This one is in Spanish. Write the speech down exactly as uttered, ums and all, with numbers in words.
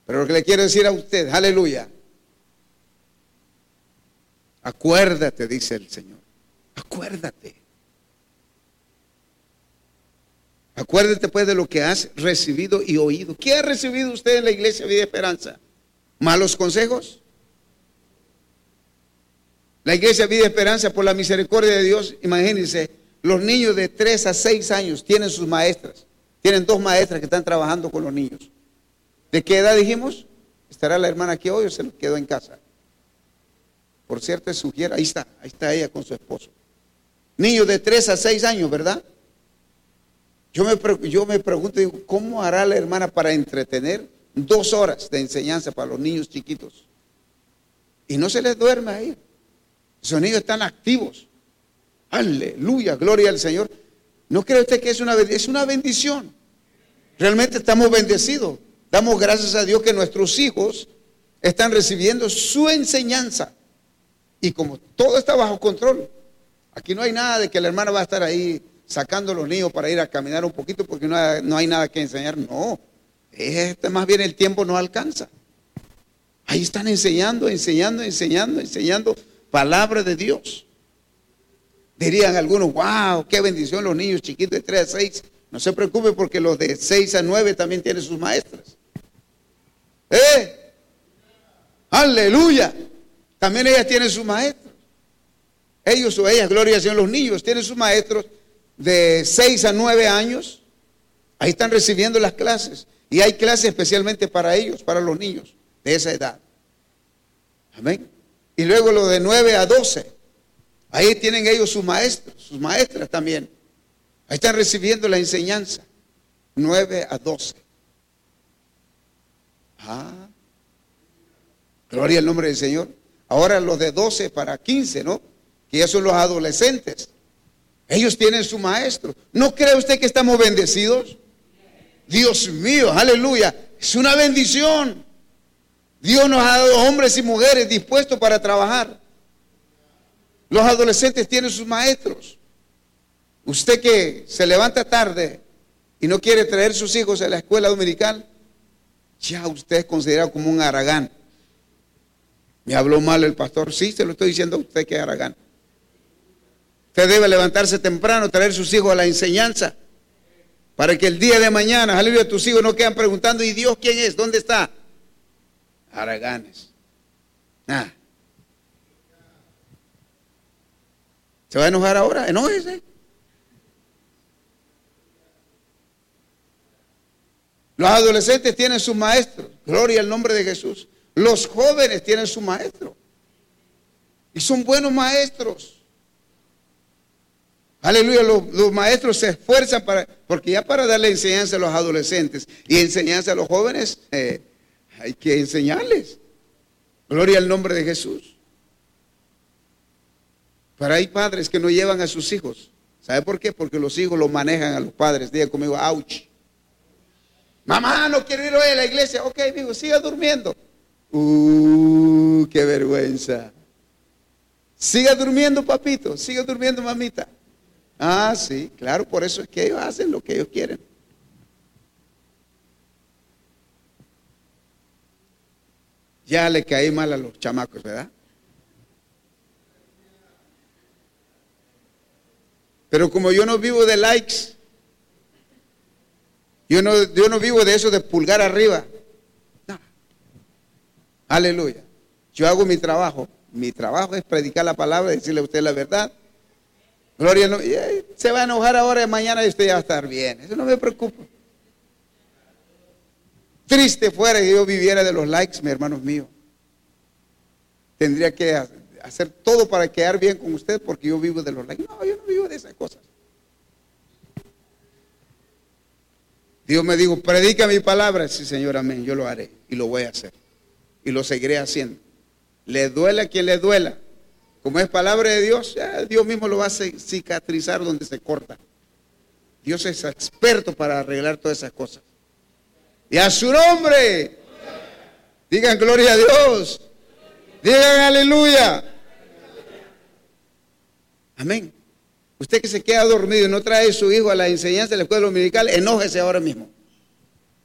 Pero lo que le quiero decir a usted, aleluya, acuérdate, dice el Señor, acuérdate. Acuérdate pues de lo que has recibido y oído. ¿Qué ha recibido usted en la iglesia Vida y Esperanza? ¿Malos consejos? La iglesia Vida y Esperanza, por la misericordia de Dios, imagínense, los niños de tres a seis años tienen sus maestras. Tienen dos maestras que están trabajando con los niños. ¿De qué edad dijimos? ¿Estará la hermana aquí hoy o se quedó en casa? Por cierto, es sugiere, ahí está, ahí está ella con su esposo. Niños de tres a seis años, ¿verdad? Yo me, yo me pregunto, digo, ¿cómo hará la hermana para entretener dos horas de enseñanza para los niños chiquitos? Y no se les duerme ahí. Esos niños están activos. Aleluya, gloria al Señor. ¿No cree usted que es una, es una bendición? Realmente estamos bendecidos. Damos gracias a Dios que nuestros hijos están recibiendo su enseñanza. Y como todo está bajo control, aquí no hay nada de que la hermana va a estar ahí sacando a los niños para ir a caminar un poquito porque no hay, no hay nada que enseñar. No, este, más bien el tiempo no alcanza. Ahí están enseñando, enseñando, enseñando, enseñando palabra de Dios. Dirían algunos, wow, qué bendición los niños chiquitos de tres a seis. No se preocupe porque los de seis a nueve también tienen sus maestras. ¡Eh! ¡Aleluya! También ellas tienen sus maestros. Ellos o ellas, gloria al Señor, los niños tienen sus maestros de seis a nueve años. Ahí están recibiendo las clases. Y hay clases especialmente para ellos, para los niños de esa edad. Amén. Y luego los de nueve a doce. Ahí tienen ellos sus maestros, sus maestras también. Ahí están recibiendo la enseñanza. nueve a doce. Ah. Gloria al nombre del Señor. Ahora los de doce para quince, ¿no? Que ya son los adolescentes. Ellos tienen su maestro. ¿No cree usted que estamos bendecidos? Dios mío, aleluya. Es una bendición. Dios nos ha dado hombres y mujeres dispuestos para trabajar. Los adolescentes tienen sus maestros. Usted que se levanta tarde y no quiere traer sus hijos a la escuela dominical, ya usted es considerado como un haragán. ¿Me habló mal el pastor? Sí, se lo estoy diciendo a usted que es haragán. Usted debe levantarse temprano, traer sus hijos a la enseñanza, para que el día de mañana, aleluya, tus hijos no quedan preguntando, ¿y Dios quién es? ¿Dónde está? Haraganes. Ah. ¿Se va a enojar ahora? Enójese. Los adolescentes tienen sus maestros. Gloria al nombre de Jesús. Los jóvenes tienen su maestro. Y son buenos maestros. Aleluya, los, los maestros se esfuerzan para, porque ya para darle enseñanza a los adolescentes y enseñanza a los jóvenes, eh, hay que enseñarles. Gloria al nombre de Jesús. Pero hay padres que no llevan a sus hijos. ¿Sabe por qué? Porque los hijos los manejan a los padres. Diga conmigo, ouch. Mamá, no quiero ir hoy a la iglesia. Ok, digo, siga durmiendo. Uh, qué vergüenza. Siga durmiendo, papito. Siga durmiendo, mamita. Ah, sí, claro, por eso es que ellos hacen lo que ellos quieren. Ya le caí mal a los chamacos, ¿verdad? Pero como yo no vivo de likes, yo no, yo no vivo de eso de pulgar arriba. No. Aleluya. Yo hago mi trabajo. Mi trabajo es predicar la palabra, decirle a usted la verdad. Gloria, no, se va a enojar ahora y mañana y usted ya va a estar bien. Eso no me preocupa. Triste fuera que yo viviera de los likes, mis hermanos míos. Tendría que hacer todo para quedar bien con usted porque yo vivo de los likes. No, yo no vivo de esas cosas. Dios me dijo, predica mi palabra. Sí, Señor, amén, yo lo haré y lo voy a hacer. Y lo seguiré haciendo. Le duela a quien le duela. Como es palabra de Dios, Dios mismo lo va a cicatrizar donde se corta. Dios es experto para arreglar todas esas cosas. Y a su nombre, digan gloria a Dios. Digan aleluya. Amén. Usted que se queda dormido y no trae a su hijo a la enseñanza de la escuela dominical, enójese ahora mismo.